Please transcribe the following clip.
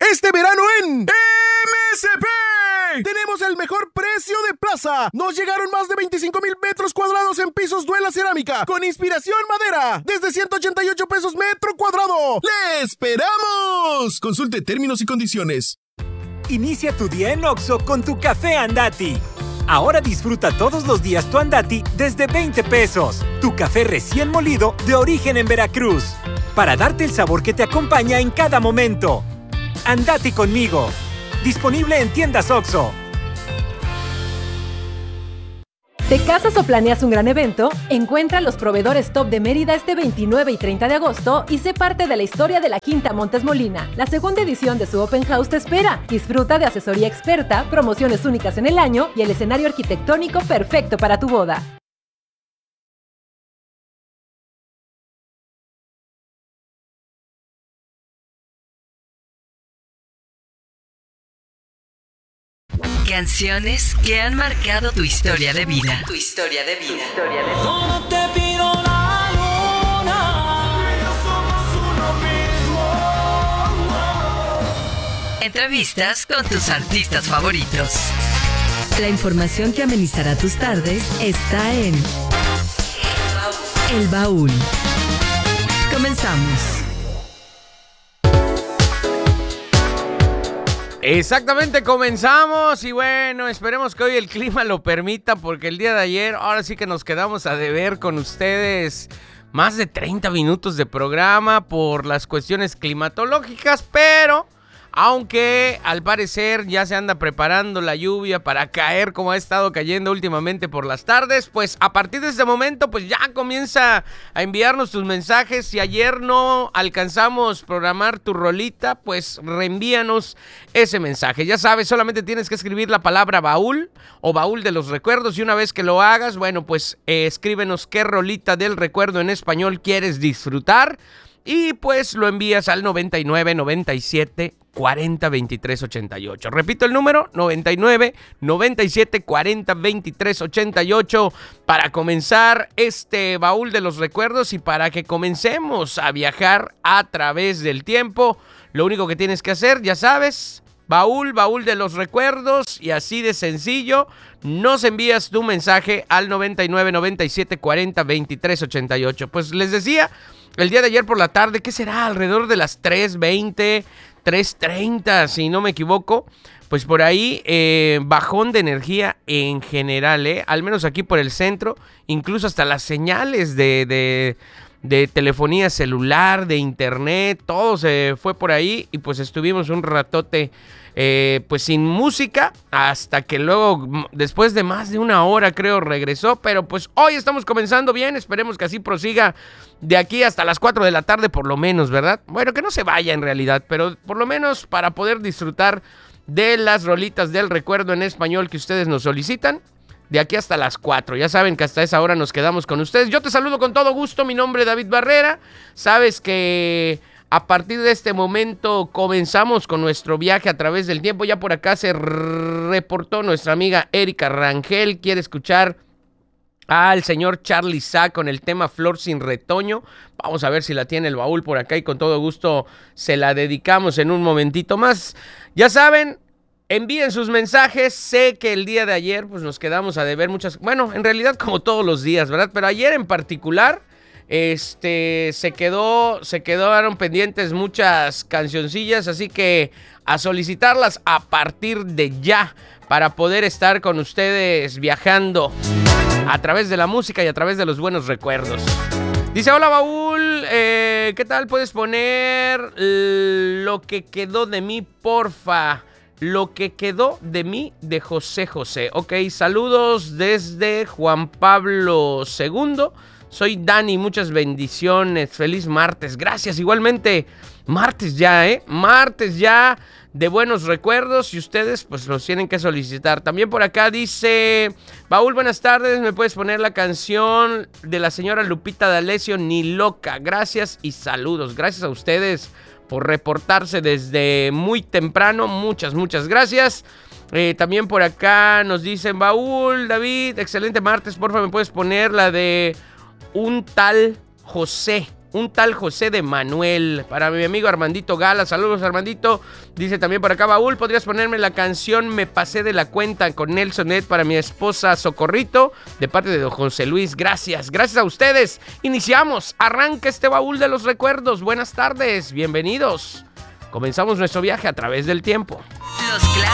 este verano en MSP. Tenemos el mejor precio de plaza. Nos llegaron más de 25,000 metros cuadrados en pisos Duela Cerámica con inspiración madera desde 188 pesos metro cuadrado. ¡Le esperamos! Consulte términos y condiciones. Inicia tu día en Oxxo con tu café Andati. Ahora disfruta todos los días tu Andati desde 20 pesos. Tu café recién molido de origen en Veracruz. Para darte el sabor que te acompaña en cada momento. Andati conmigo. Disponible en tiendas Oxxo. ¿Te casas o planeas un gran evento? Encuentra los proveedores top de Mérida este 29 y 30 de agosto y sé parte de la historia de la Quinta Montes Molina. La segunda edición de su Open House te espera. Disfruta de asesoría experta, promociones únicas en el año y el escenario arquitectónico perfecto para tu boda. Canciones que han marcado tu historia de vida. Tu historia de vida. No te pido la luna, pero somos uno mismo. Entrevistas con tus artistas favoritos. La información que amenizará tus tardes está en El Baúl. Comenzamos. Exactamente, comenzamos y bueno, esperemos que hoy el clima lo permita porque el día de ayer, ahora sí que nos quedamos a deber con ustedes más de 30 minutos de programa por las cuestiones climatológicas, pero aunque al parecer ya se anda preparando la lluvia para caer como ha estado cayendo últimamente por las tardes, pues a partir de este momento pues ya comienza a enviarnos tus mensajes. Si ayer no alcanzamos programar tu rolita, pues reenvíanos ese mensaje. Ya sabes, solamente tienes que escribir la palabra baúl o baúl de los recuerdos y una vez que lo hagas, bueno, pues escríbenos qué rolita del recuerdo en español quieres disfrutar y pues lo envías al 99 97 40 23 88. Repito el número, 99 97 40 23 88 para comenzar este baúl de los recuerdos y para que comencemos a viajar a través del tiempo. Lo único que tienes que hacer, ya sabes, baúl de los recuerdos y así de sencillo, nos envías tu mensaje al 99 97 40 23 88. Pues les decía, el día de ayer por la tarde, ¿qué será? Alrededor de las 3:20, 3:30, si no me equivoco, pues por ahí bajón de energía en general, al menos aquí por el centro, incluso hasta las señales de telefonía celular, de internet, todo se fue por ahí y pues estuvimos un ratote pues sin música hasta que luego, después de más de una hora creo, regresó, pero pues hoy estamos comenzando bien, esperemos que así prosiga de aquí hasta las 4 de la tarde por lo menos, ¿verdad? Bueno, que no se vaya en realidad, pero por lo menos para poder disfrutar de las rolitas del recuerdo en español que ustedes nos solicitan. De aquí hasta las 4. Ya saben que hasta esa hora nos quedamos con ustedes. Yo te saludo con todo gusto. Mi nombre es David Barrera. Sabes que a partir de este momento comenzamos con nuestro viaje a través del tiempo. Ya por acá se reportó nuestra amiga Erika Rangel. Quiere escuchar al señor Charly Sa con el tema Flor sin retoño. Vamos a ver si la tiene el baúl por acá y con todo gusto se la dedicamos en un momentito más. Ya saben, envíen sus mensajes. Sé que el día de ayer pues nos quedamos a deber muchas, bueno, en realidad como todos los días, ¿verdad? Pero ayer en particular se quedaron pendientes muchas cancioncillas, así que a solicitarlas a partir de ya para poder estar con ustedes viajando a través de la música y a través de los buenos recuerdos. Dice, hola baúl, ¿qué tal? ¿Puedes poner Lo que quedó de mí, porfa? Lo que quedó de mí, de José José. Ok, saludos desde Juan Pablo II. Soy Dani, muchas bendiciones. Feliz martes. Gracias, igualmente. Martes ya, Martes ya de buenos recuerdos y ustedes pues los tienen que solicitar. También por acá dice, Baúl, buenas tardes. ¿Me puedes poner la canción de la señora Lupita D'Alessio, Ni loca? Gracias y saludos. Gracias a ustedes por reportarse desde muy temprano. Muchas gracias. También por acá nos dicen, Baúl, David, excelente martes. Porfa, ¿me puedes poner la de un tal José un tal José de Manuel. Para mi amigo Armandito Gala, saludos Armandito. Dice también por acá, Baúl, ¿podrías ponerme la canción Me pasé de la cuenta con Nelson Ed para mi esposa Socorrito? De parte de don José Luis, gracias a ustedes. Iniciamos, arranca este baúl de los recuerdos. Buenas tardes, bienvenidos. Comenzamos nuestro viaje a través del tiempo. Los clásicos